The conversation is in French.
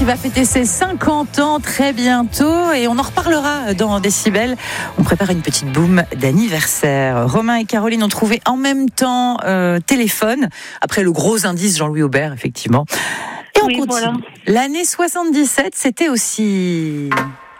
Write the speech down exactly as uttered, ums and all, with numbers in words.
Il va fêter ses cinquante ans très bientôt et on en reparlera dans Décibel. On prépare une petite boum d'anniversaire. Romain et Caroline ont trouvé en même temps euh, téléphone, après le gros indice Jean-Louis Aubert, effectivement. Et on Oui, continue. voilà. L'année soixante-dix-sept, c'était aussi...